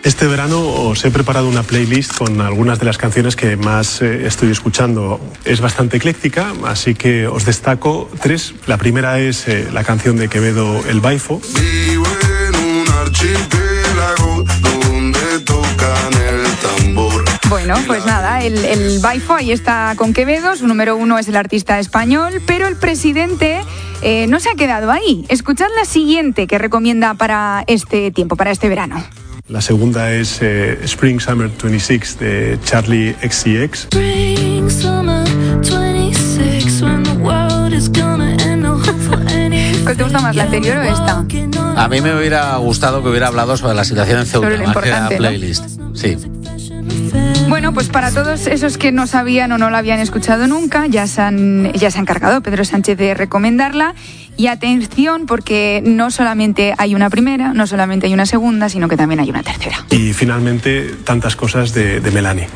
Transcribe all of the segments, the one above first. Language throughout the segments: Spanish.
Este verano os he preparado una playlist con algunas de las canciones que más estoy escuchando. Es bastante ecléctica, así que os destaco 3. La primera es la canción de Quevedo, El Baifo. Vivo en un archipiélago donde tocan el tambor. Bueno, pues nada, el Baifo ahí está con Quevedo, su número 1 es el artista español, pero el presidente no se ha quedado ahí. Escuchad la siguiente que recomienda para este tiempo, para este verano. La segunda es Spring Summer 26 de Charlie XCX. Spring, summer, 26, when the world is gonna end, no hope for anything. ¿Cuál te gusta más, la anterior o esta? A mí me hubiera gustado que hubiera hablado sobre la situación en Ceuta, sobre lo más que la importante, playlist. ¿No? Sí. Bueno, pues para todos esos que no sabían o no la habían escuchado nunca, ya se ha encargado Pedro Sánchez de recomendarla. Y atención, porque no solamente hay una primera, no solamente hay una segunda, sino que también hay una tercera. Y finalmente, Tantas cosas de Melanie.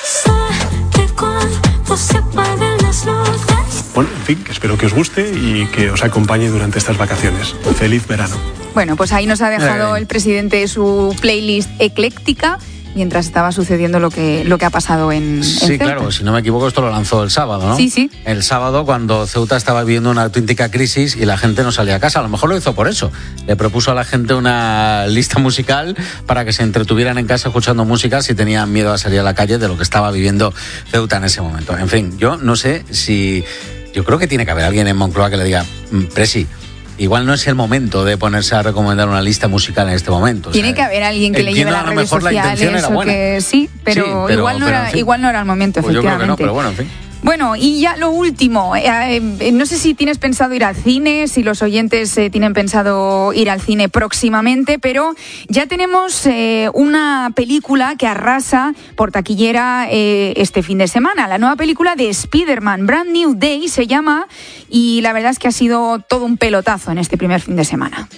Bueno, en fin, que espero que os guste y que os acompañe durante estas vacaciones. Feliz verano. Bueno, pues ahí nos ha dejado el presidente su playlist ecléctica mientras estaba sucediendo lo que ha pasado en Sí, Ceuta. claro, si no me equivoco esto lo lanzó el sábado, ¿no? Sí, sí. El sábado cuando Ceuta estaba viviendo una auténtica crisis y la gente no salía a casa. A lo mejor lo hizo por eso. Le propuso a la gente una lista musical para que se entretuvieran en casa escuchando música si tenían miedo a salir a la calle de lo que estaba viviendo Ceuta en ese momento. En fin, yo no sé si... Yo creo que tiene que haber alguien en Moncloa que le diga, Presi, igual no es el momento de ponerse a recomendar una lista musical en este momento. Tiene que haber alguien que le lleve las redes sociales o que sí, pero igual no era el momento, pues efectivamente. yo creo que no, pero bueno, en fin. Bueno, y ya lo último, no sé si tienes pensado ir al cine, si los oyentes tienen pensado ir al cine próximamente, pero ya tenemos una película que arrasa por taquillera este fin de semana. La nueva película de Spider-Man, Brand New Day se llama, y la verdad es que ha sido todo un pelotazo en este primer fin de semana.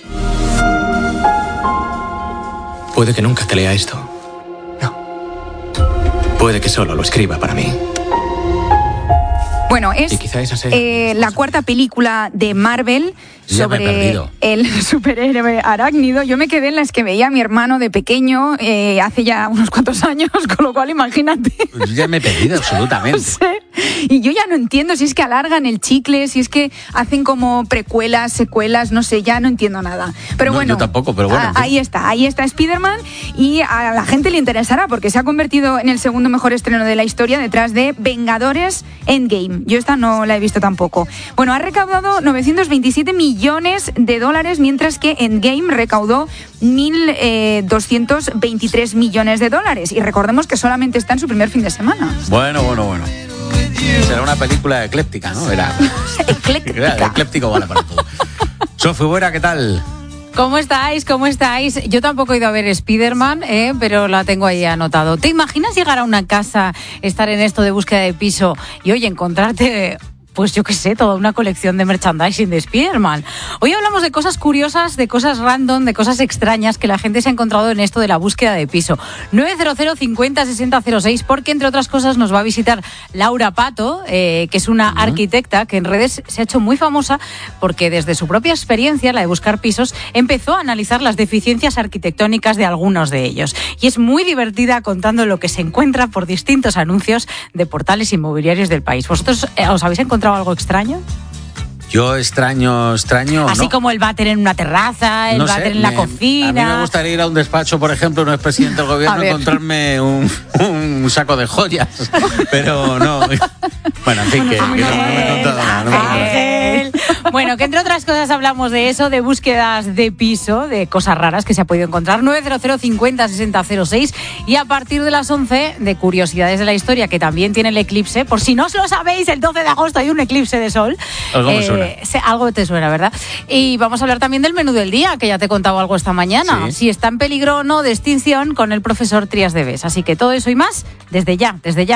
Puede que nunca te lea esto. No. Puede que solo lo escriba para mí. Bueno, es la cuarta película de Marvel sobre el superhéroe arácnido. Yo me quedé en las que veía a mi hermano de pequeño hace ya unos cuantos años, con lo cual imagínate. Pues ya me he perdido absolutamente. No sé. Y yo ya no entiendo si es que alargan el chicle, si es que hacen como precuelas, secuelas, no sé, ya no entiendo nada. Pero bueno, yo tampoco, pero bueno. Ahí está Spider-Man, y a la gente le interesará porque se ha convertido en el segundo mejor estreno de la historia detrás de Vengadores Endgame. Yo esta no la he visto tampoco. Bueno, ha recaudado 927 millones de dólares, mientras que Endgame recaudó 1.223 millones de dólares. Y recordemos que solamente está en su primer fin de semana. Bueno. Será una película ecléptica, ¿no? Era ecléptico, vale para todo. Sofi Buera, ¿qué tal? ¿Cómo estáis? Yo tampoco he ido a ver Spider-Man, pero la tengo ahí anotado. ¿Te imaginas llegar a una casa, estar en esto de búsqueda de piso y, oye, encontrarte... pues yo qué sé, toda una colección de merchandising de Spider-Man? Hoy hablamos de cosas curiosas, de cosas random, de cosas extrañas que la gente se ha encontrado en esto de la búsqueda de piso. 900 50 60 06, porque entre otras cosas nos va a visitar Laura Pato, que es una arquitecta que en redes se ha hecho muy famosa porque desde su propia experiencia, la de buscar pisos, empezó a analizar las deficiencias arquitectónicas de algunos de ellos. Y es muy divertida contando lo que se encuentra por distintos anuncios de portales inmobiliarios del país. ¿Vosotros os habéis encontrado algo extraño? Yo extraño. Así ¿no? como el váter en una terraza, el váter en la cocina. A mí me gustaría ir a un despacho, por ejemplo, no es presidente del gobierno, encontrarme un saco de joyas. Pero no. Bueno, en fin, que no me he contado nada. Bueno, que entre otras cosas hablamos de eso, de búsquedas de piso, de cosas raras que se ha podido encontrar. 900 50 60 06, y a partir de las 11, de curiosidades de la historia, que también tiene el eclipse. Por si no os lo sabéis, el 12 de agosto hay un eclipse de sol. Algo me suena. Algo te suena, ¿verdad? Y vamos a hablar también del menú del día, que ya te he contado algo esta mañana. Sí. Si está en peligro o no de extinción, con el profesor Trías de Bes. Así que todo eso y más, desde ya.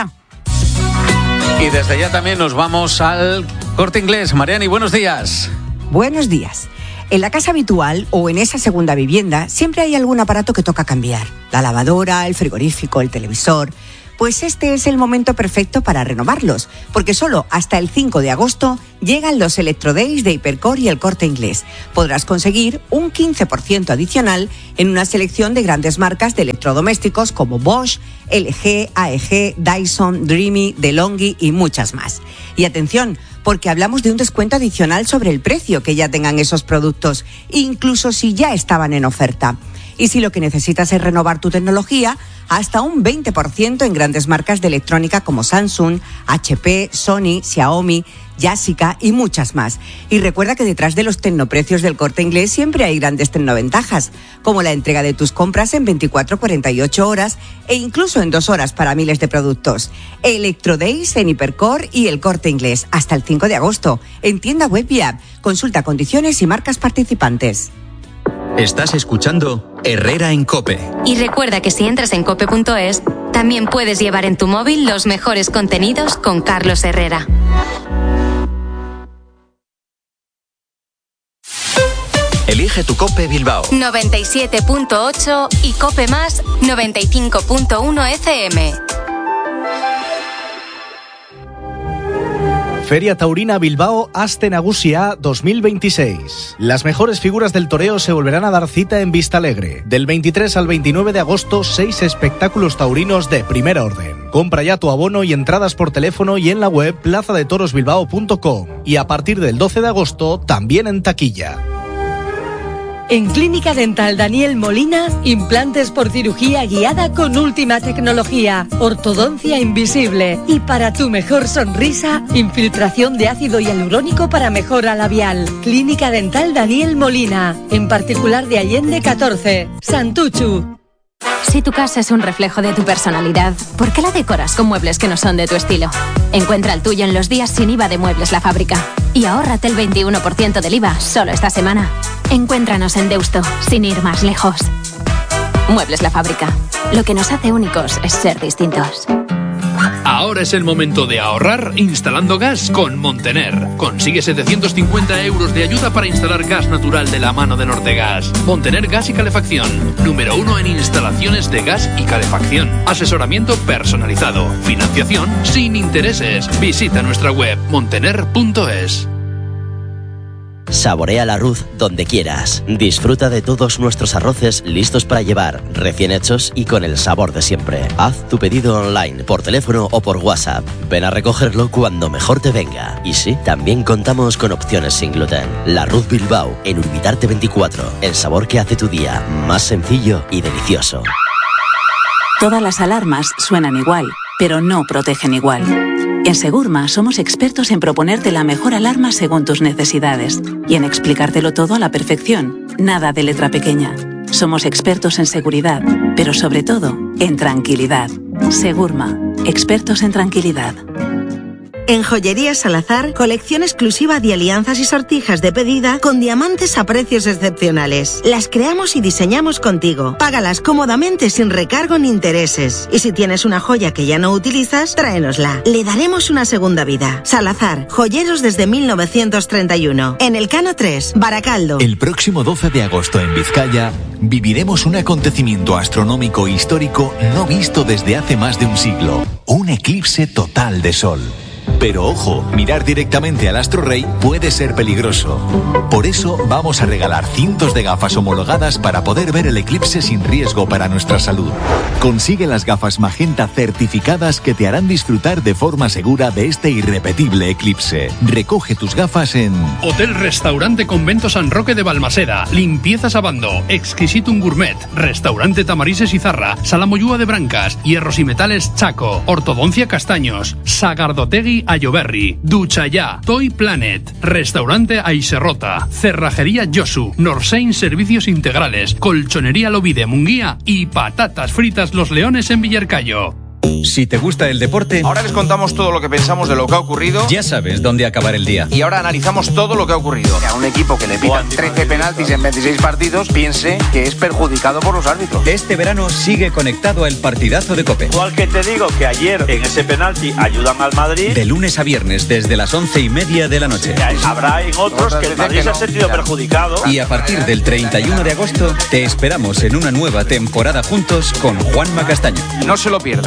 Y desde ya también nos vamos al Corte Inglés. Mariani, buenos días. Buenos días. En la casa habitual o en esa segunda vivienda siempre hay algún aparato que toca cambiar. La lavadora, el frigorífico, el televisor. Pues este es el momento perfecto para renovarlos, porque solo hasta el 5 de agosto llegan los Electrodays de Hipercor y El Corte Inglés. Podrás conseguir un 15% adicional en una selección de grandes marcas de electrodomésticos como Bosch, LG, AEG, Dyson, Dreamy, DeLonghi y muchas más. Y atención, porque hablamos de un descuento adicional sobre el precio que ya tengan esos productos, incluso si ya estaban en oferta. Y si lo que necesitas es renovar tu tecnología, hasta un 20% en grandes marcas de electrónica como Samsung, HP, Sony, Xiaomi, Yashica y muchas más. Y recuerda que detrás de los tecnoprecios del Corte Inglés siempre hay grandes tecnoventajas, como la entrega de tus compras en 24-48 horas e incluso en 2 horas para miles de productos. Electrodays en Hipercor y El Corte Inglés hasta el 5 de agosto en tienda web y app. Consulta condiciones y marcas participantes. Estás escuchando Herrera en COPE. Y recuerda que si entras en cope.es, también puedes llevar en tu móvil los mejores contenidos con Carlos Herrera. Elige tu COPE Bilbao 97.8 y COPE Más 95.1 FM. Feria Taurina Bilbao Aste Nagusia 2026. Las mejores figuras del toreo se volverán a dar cita en Vistalegre. Del 23 al 29 de agosto, 6 espectáculos taurinos de primer orden. Compra ya tu abono y entradas por teléfono y en la web plazadetorosbilbao.com. Y a partir del 12 de agosto, también en taquilla. En Clínica Dental Daniel Molina, implantes por cirugía guiada con última tecnología, ortodoncia invisible y para tu mejor sonrisa, infiltración de ácido hialurónico para mejora labial. Clínica Dental Daniel Molina, en particular de Allende 14, Santuchu. Si tu casa es un reflejo de tu personalidad, ¿por qué la decoras con muebles que no son de tu estilo? Encuentra el tuyo en los días sin IVA de Muebles La Fábrica y ahórrate el 21% del IVA solo esta semana. Encuéntranos en Deusto, sin ir más lejos. Muebles La Fábrica. Lo que nos hace únicos es ser distintos. Ahora es el momento de ahorrar instalando gas con Montener. Consigue 750 euros de ayuda para instalar gas natural de la mano de Nortegas. Montener Gas y Calefacción. Número 1 en instalaciones de gas y calefacción. Asesoramiento personalizado. Financiación sin intereses. Visita nuestra web montener.es. Saborea la Ruz donde quieras. Disfruta de todos nuestros arroces listos para llevar, recién hechos y con el sabor de siempre. Haz tu pedido online, por teléfono o por WhatsApp. Ven a recogerlo cuando mejor te venga. Y sí, también contamos con opciones sin gluten. La Ruz Bilbao, en Urbitarte 24. El sabor que hace tu día más sencillo y delicioso. Todas las alarmas suenan igual, pero no protegen igual. En Segurma somos expertos en proponerte la mejor alarma según tus necesidades y en explicártelo todo a la perfección, nada de letra pequeña. Somos expertos en seguridad, pero sobre todo en tranquilidad. Segurma, expertos en tranquilidad. En Joyería Salazar, colección exclusiva de alianzas y sortijas de pedida con diamantes a precios excepcionales. Las creamos y diseñamos contigo. Págalas cómodamente sin recargo ni intereses. Y si tienes una joya que ya no utilizas, tráenosla. Le daremos una segunda vida. Salazar, joyeros desde 1931. En Elcano 3, Baracaldo. El próximo 12 de agosto en Vizcaya viviremos un acontecimiento astronómico histórico no visto desde hace más de un siglo. Un eclipse total de sol. Pero ojo, mirar directamente al astro rey puede ser peligroso. Por eso vamos a regalar cientos de gafas homologadas para poder ver el eclipse sin riesgo para nuestra salud. Consigue las gafas magenta certificadas que te harán disfrutar de forma segura de este irrepetible eclipse. Recoge tus gafas en Hotel Restaurante Convento San Roque de Balmaseda, Limpieza Sabando, Exquisitum Gourmet, Restaurante Tamarises y Zarra, Sala Moyúa de Brancas, Hierros y Metales Chaco, Ortodoncia Castaños, Sagardotegui Ayoberri, Ducha Ya, Toy Planet, Restaurante Aiserrota, Cerrajería Yosu, Norsein Servicios Integrales, Colchonería Lovide Munguía y Patatas Fritas Los Leones en Villarcayo. Si te gusta el deporte, ahora les contamos todo lo que pensamos de lo que ha ocurrido. Ya sabes dónde acabar el día. Y ahora analizamos todo lo que ha ocurrido. Que a un equipo que le pitan 13 penaltis en 26 partidos piense que es perjudicado por los árbitros. Este verano sigue conectado al partidazo de COPE. Igual que te digo que ayer en ese penalti ayudan al Madrid. De lunes a viernes desde las 11:30 de la noche. Habrá en otros que el Madrid se ha sentido perjudicado. Y a partir del 31 de agosto te esperamos en una nueva temporada juntos con Juanma Castaño. No se lo pierda.